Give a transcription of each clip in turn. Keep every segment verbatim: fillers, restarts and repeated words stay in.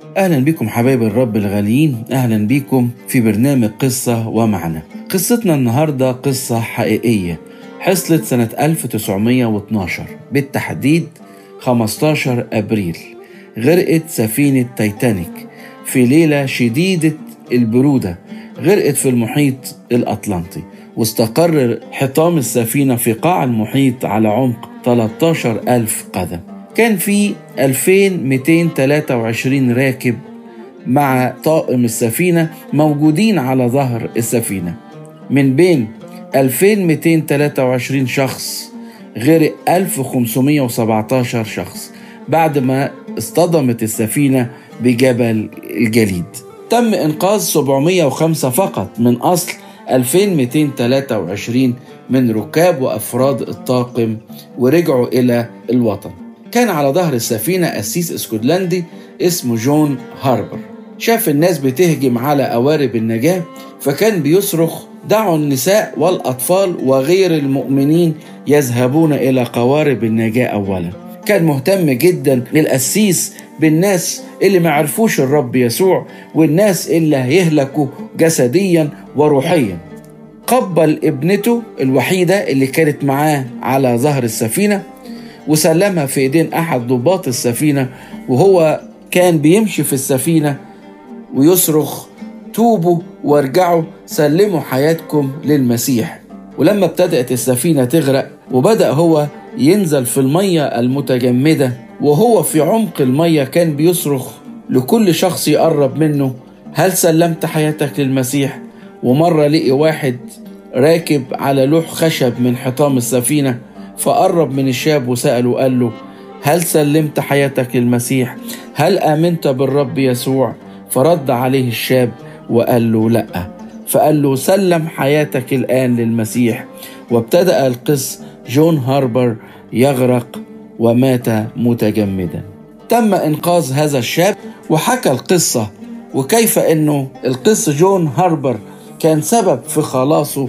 أهلا بكم حبايب الرب الغاليين، أهلا بكم في برنامج قصة ومعنى. قصتنا النهاردة قصة حقيقية حصلت سنة ألف وتسعمية واتناشر، بالتحديد خمستاشر أبريل. غرقت سفينة تايتانيك في ليلة شديدة البرودة، غرقت في المحيط الأطلنطي، واستقر حطام السفينة في قاع المحيط على عمق ثلاثة عشر ألف قدم. كان في ألفين ومئتين وثلاثة وعشرين راكب مع طاقم السفينة موجودين على ظهر السفينة. من بين ألفين ومئتين وثلاثة وعشرين شخص غرق ألف وخمسمية وسبعتاشر شخص بعد ما اصطدمت السفينة بجبل الجليد. تم إنقاذ سبعمية وخمسة فقط من أصل ألفين ومئتين وثلاثة وعشرين من ركاب وأفراد الطاقم، ورجعوا إلى الوطن. كان على ظهر السفينة قسيس اسكتلندي اسمه جون هاربر. شاف الناس بتهجم على قوارب النجاة، فكان بيصرخ: دعوا النساء والأطفال وغير المؤمنين يذهبون إلى قوارب النجاة أولا. كان مهتم جدا للقسيس بالناس اللي ما عرفوش الرب يسوع والناس اللي هيهلكوا جسديا وروحيا. قبل ابنته الوحيدة اللي كانت معاه على ظهر السفينة وسلمها في ايدين احد ضباط السفينة، وهو كان بيمشي في السفينة ويصرخ: توبوا وارجعوا، سلموا حياتكم للمسيح. ولما ابتدأت السفينة تغرق وبدأ هو ينزل في المية المتجمدة، وهو في عمق المية كان بيصرخ لكل شخص يقرب منه: هل سلمت حياتك للمسيح؟ ومرة لقي واحد راكب على لوح خشب من حطام السفينة، فقرب من الشاب وسأله، قال له: هل سلمت حياتك للمسيح؟ هل آمنت بالرب يسوع؟ فرد عليه الشاب وقال له: لأ. فقال له: سلم حياتك الآن للمسيح. وابتدأ القس جون هاربر يغرق ومات متجمدا. تم إنقاذ هذا الشاب، وحكى القصة وكيف أنه القس جون هاربر كان سبب في خلاصه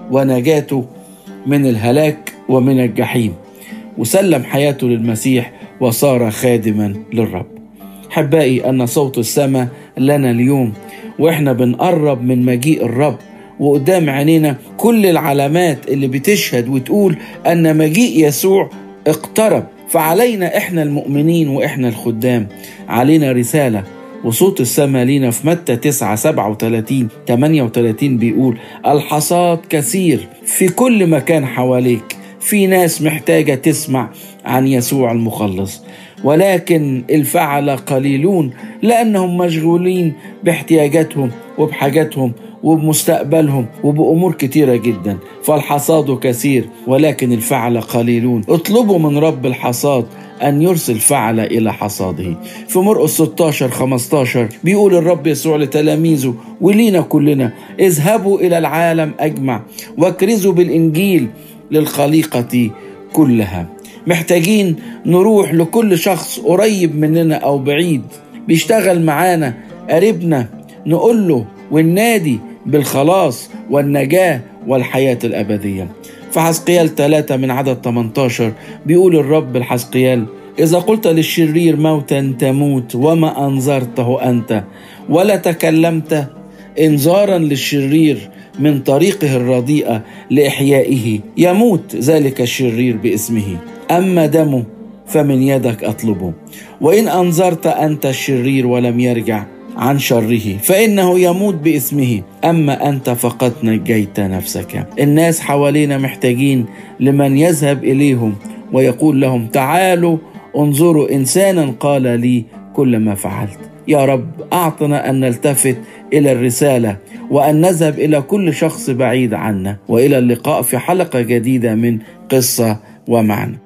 ونجاته من الهلاك ومن الجحيم، وسلم حياته للمسيح وصار خادما للرب. حبائي، أن صوت السماء لنا اليوم وإحنا بنقرب من مجيء الرب، وقدام عينينا كل العلامات اللي بتشهد وتقول أن مجيء يسوع اقترب. فعلينا إحنا المؤمنين وإحنا الخدام علينا رسالة، وصوت السماء لينا في متى تسعة سبعة وثلاثين ثمانية وثلاثين بيقول: الحصاد كثير في كل مكان حواليك، في ناس محتاجة تسمع عن يسوع المخلص، ولكن الفعلة قليلون لأنهم مشغولين باحتياجاتهم وبحاجاتهم وبمستقبلهم وبأمور كتيرة جدا. فالحصاد كثير ولكن الفعلة قليلون. اطلبوا من رب الحصاد أن يرسل فعلة إلى حصاده. في مرقس ستاشر خمستاشر بيقول الرب يسوع لتلاميذه ولينا كلنا: اذهبوا إلى العالم أجمع واكرزوا بالإنجيل للخليقة كلها. محتاجين نروح لكل شخص قريب مننا أو بعيد بيشتغل معانا، قريبنا، نقول له والنادي بالخلاص والنجاة والحياة الأبدية. فحزقيال ثلاثة من عدد ثمانية عشر بيقول الرب الحزقيال: إذا قلت للشرير موتا تموت وما أنظرته أنت ولا تكلمت إنذارا للشرير من طريقه الرديئة لإحيائه، يموت ذلك الشرير باسمه، أما دمه فمن يدك أطلبه. وإن أنظرت أنت الشرير ولم يرجع عن شره فإنه يموت باسمه، أما أنت فقد نجيت نفسك. الناس حوالينا محتاجين لمن يذهب إليهم ويقول لهم: تعالوا انظروا إنسانا قال لي كل ما فعلت. يا رب أعطنا أن نلتفت إلى الرسالة وأن نذهب إلى كل شخص بعيد عنا. وإلى اللقاء في حلقة جديدة من قصة ومعنى.